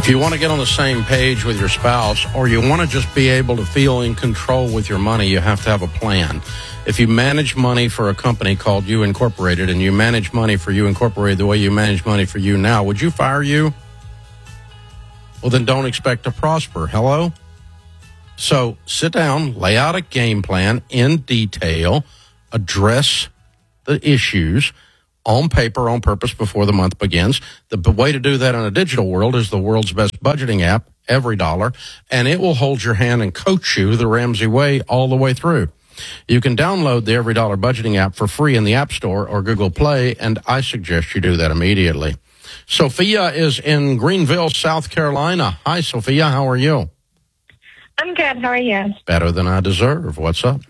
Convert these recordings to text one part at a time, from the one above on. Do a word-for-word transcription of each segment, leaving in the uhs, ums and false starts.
If you want to get on the same page with your spouse, or you want to just be able to feel in control with your money, you have to have a plan. If you manage money for a company called You Incorporated, and you manage money for You Incorporated the way you manage money for you now, would you fire you? Well, then don't expect to prosper. Hello? So sit down, lay out a game plan in detail, address the issues on paper, on purpose before the month begins. The b- way to do that in a digital world is the world's best budgeting app, Every Dollar, and it will hold your hand and coach you the Ramsey way all the way through. You can download the Every Dollar budgeting app for free in the App Store or Google Play, and I suggest you do that immediately. Sophia is in Greenville, South Carolina. Hi, Sophia. How are you? I'm good. How are you? Better than I deserve. What's up?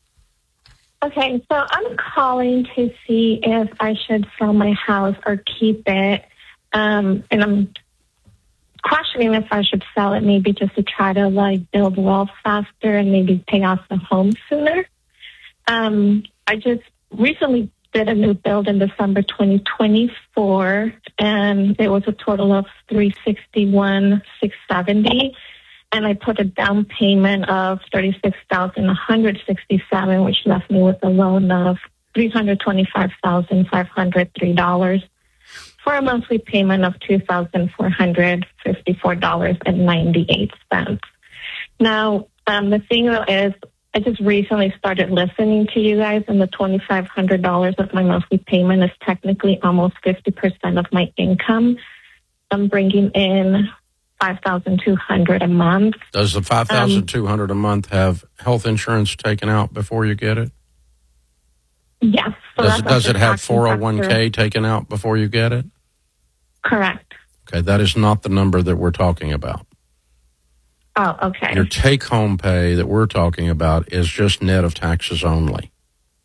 Okay, so I'm calling to see if I should sell my house or keep it. Um, and I'm questioning if I should sell it, maybe just to try to, like, build wealth faster and maybe pay off the home sooner. Um, I just recently did a new build in December twenty twenty-four, and it was a total of three hundred sixty-one thousand six hundred seventy dollars. And I put a down payment of thirty-six thousand one hundred sixty-seven dollars, which left me with a loan of three hundred twenty-five thousand five hundred three dollars for a monthly payment of two thousand four hundred fifty-four dollars and ninety-eight cents. Now, um, the thing though is, I just recently started listening to you guys, and the twenty-five hundred dollars of my monthly payment is technically almost fifty percent of my income. I'm bringing in five thousand two hundred dollars a month. Does the five thousand two hundred dollars um, a month have health insurance taken out before you get it? Yes. So does it, does it have four oh one k taken out before you get it? Correct. Okay, that is not the number that we're talking about. Oh, okay. Your take-home pay that we're talking about is just net of taxes only.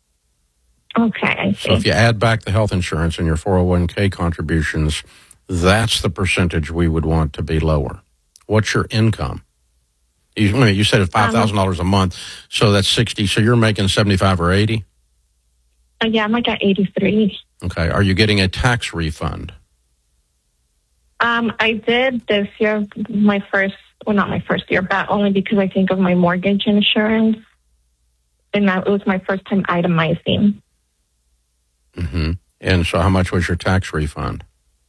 Okay, I see. So if you add back the health insurance and your four oh one k contributions, that's the percentage we would want to be lower. What's your income? You, you said it's five thousand dollars um, a month, so that's sixty. So you're making seventy-five or eighty? Uh, yeah, I'm like at eighty-three. Okay. Are you getting a tax refund? Um, I did this year, my first, well, not my first year, but only because I think of my mortgage insurance, and that it was my first time itemizing. Mm-hmm. And so how much was your tax refund?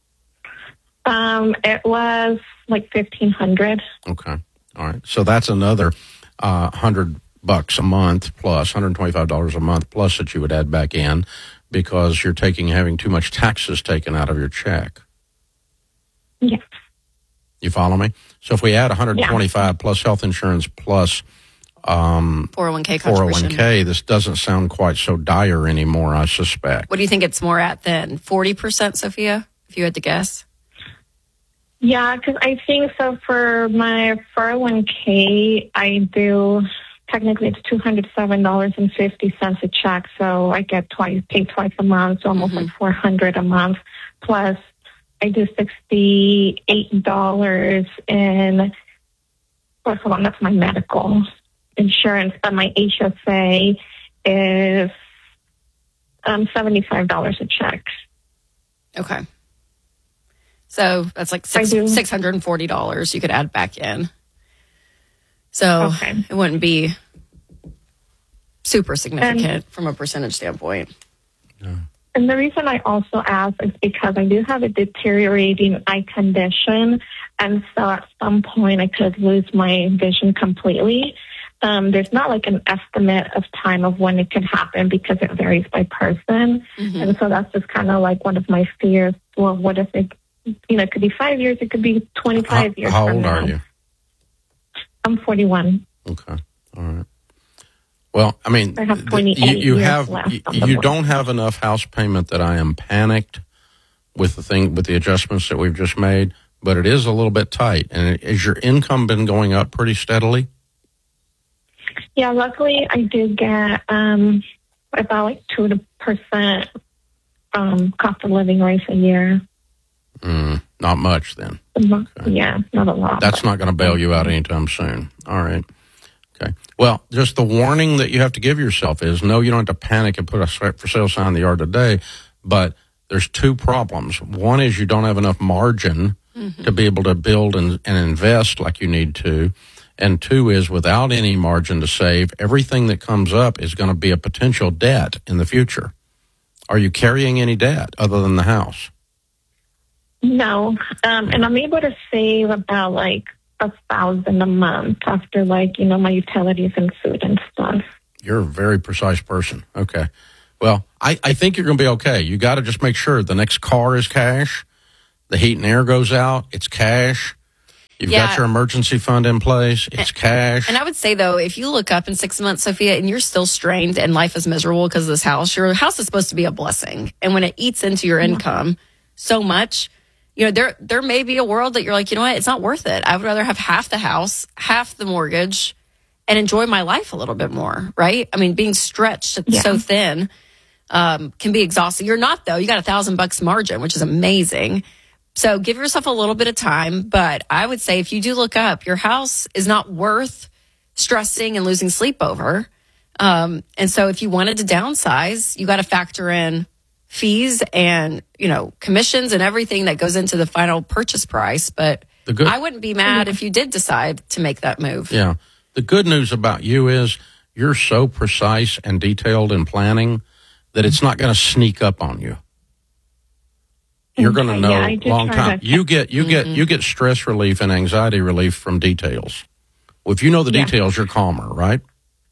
Um, it was like fifteen hundred. Okay. All right. So that's another uh, hundred bucks a month plus one hundred twenty-five dollars a month plus that you would add back in because you're taking having too much taxes taken out of your check. Yes. You follow me? So if we add one hundred twenty-five yeah. plus health insurance plus um, four oh one k contribution. four oh one k, this doesn't sound quite so dire anymore, I suspect. What do you think it's more at then? forty percent, Sophia, if you had to guess? Yeah, because I think so for my four oh one k, I do, technically it's two hundred seven dollars and fifty cents a check, so I get twice, paid twice a month, so almost mm-hmm. like four hundred dollars a month. Plus, I do sixty-eight dollars in, well, hold on, that's my medical insurance, but my H S A is um, seventy-five dollars a check. Okay. So that's like six, six hundred forty dollars you could add back in. So okay. It wouldn't be super significant and, from a percentage standpoint. No. And the reason I also ask is because I do have a deteriorating eye condition. And so at some point I could lose my vision completely. Um, there's not like an estimate of time of when it could happen because it varies by person. Mm-hmm. And so that's just kind of like one of my fears. Well, what if it, you know, it could be five years, it could be twenty-five how, years How from old now. are you? I'm forty-one. Okay. All right. Well, I mean, I have twenty-eight you, you years have left you, on the you board. don't have enough house payment that I am panicked with the thing with the adjustments that we've just made, but it is a little bit tight. And has your income been going up pretty steadily? Yeah, luckily I did get um, about like two percent um, cost of living raise a year. Mm, not much then. Okay. Yeah, not a lot. That's not going to bail you out anytime soon. All right. Okay. Well, just the warning that you have to give yourself is, no, you don't have to panic and put a for sale sign in the yard today, but there's two problems. One is you don't have enough margin mm-hmm. to be able to build and, and invest like you need to. And two is without any margin to save, everything that comes up is going to be a potential debt in the future. Are you carrying any debt other than the house? No. Um, and I'm able to save about like a thousand a month after like, you know, my utilities and food and stuff. You're a very precise person. Okay. Well, I, I think you're going to be okay. You got to just make sure the next car is cash. The heat and air goes out. It's cash. You've yeah. got your emergency fund in place. It's and, cash. And I would say, though, if you look up in six months, Sophia, and you're still strained and life is miserable because of this house, your house is supposed to be a blessing. And when it eats into your income so much, you know, there there may be a world that you're like, you know what, it's not worth it. I would rather have half the house, half the mortgage, and enjoy my life a little bit more, right? I mean, being stretched yeah. so thin um, can be exhausting. You're not, though. You got a thousand bucks margin, which is amazing. So give yourself a little bit of time, but I would say if you do look up, your house is not worth stressing and losing sleep over. Um, and so if you wanted to downsize, you got to factor in fees and, you know, commissions and everything that goes into the final purchase price. But the good, I wouldn't be mad if you did decide to make that move. Yeah. The good news about you is you're so precise and detailed in planning that it's not going to sneak up on you. You're going to know yeah, long time. To... You get you mm-hmm. get you get stress relief and anxiety relief from details. Well, if you know the yeah. details, you're calmer, right?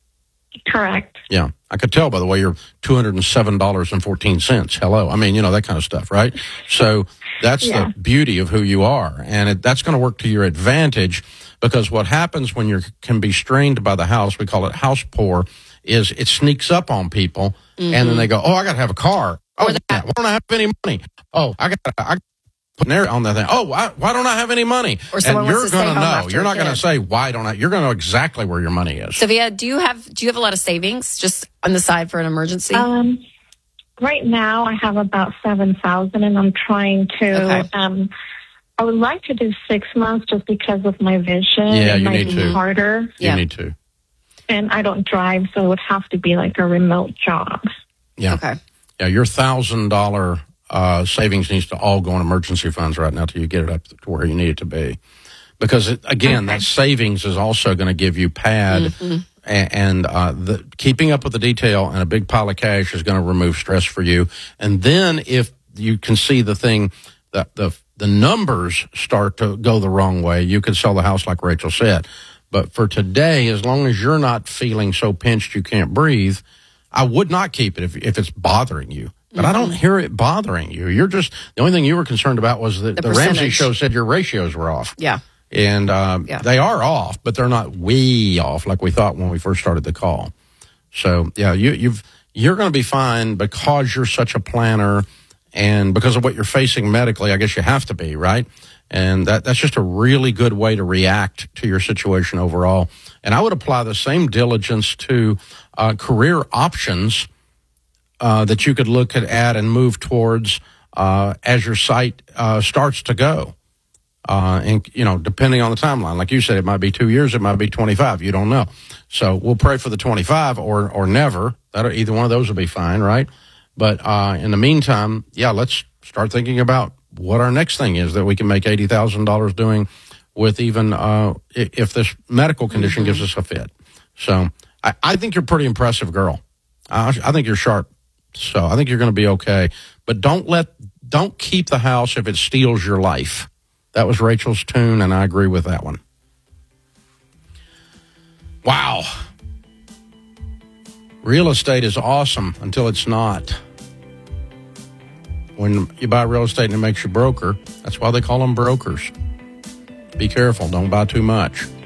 Correct. Yeah, I could tell by the way you're two hundred and seven dollars and fourteen cents. Hello, I mean you know that kind of stuff, right? So that's yeah. the beauty of who you are, and it, that's going to work to your advantage because what happens when you can be strained by the house, we call it house poor, is it sneaks up on people, mm-hmm. and then they go, oh, I got to have a car. Oh, yeah. Why don't I have any money? Oh, I got I put an air on that thing. Oh, why, why don't I have any money? Or and you're going to know. You're not going to say why don't I. You're going to know exactly where your money is. Sophia, do you have do you have a lot of savings just on the side for an emergency? Um, right now I have about seven thousand, and I'm trying to. Okay. Um, I would like to do six months just because of my vision. Yeah, it you might need be to. Harder. You yeah. need to. And I don't drive, so it would have to be like a remote job. Yeah. Okay. Yeah, your thousand dollar uh, savings needs to all go in emergency funds right now till you get it up to where you need it to be, because it, again, okay. that savings is also going to give you pad, mm-hmm. and, and uh, the keeping up with the detail and a big pile of cash is going to remove stress for you. And then if you can see the thing that the the numbers start to go the wrong way, you could sell the house like Rachel said. But for today, as long as you're not feeling so pinched you can't breathe, I would not keep it if if it's bothering you. But mm-hmm. I don't hear it bothering you. You're just, the only thing you were concerned about was that the, the Ramsey show said your ratios were off. Yeah. And uh, yeah. they are off, but they're not way off like we thought when we first started the call. So, yeah, you, you've, you're going to be fine because you're such a planner and because of what you're facing medically. I guess you have to be, right? And that that's just a really good way to react to your situation overall. And I would apply the same diligence to uh, career options uh, that you could look at, at and move towards uh, as your site uh, starts to go. Uh, and, you know, depending on the timeline. Like you said, it might be two years, it might be twenty-five. You don't know. So we'll pray for the twenty-five or or never. That either one of those will be fine, right? But uh, in the meantime, yeah, let's start thinking about what our next thing is that we can make eighty thousand dollars doing with even uh, if this medical condition mm-hmm. gives us a fit. So I, I think you're a pretty impressive girl. I, I think you're sharp. So I think you're going to be okay. But don't let, don't keep the house if it steals your life. That was Rachel's tune, and I agree with that one. Wow. Real estate is awesome until it's not. When you buy real estate and it makes you broker, that's why they call them brokers. Be careful. Don't buy too much.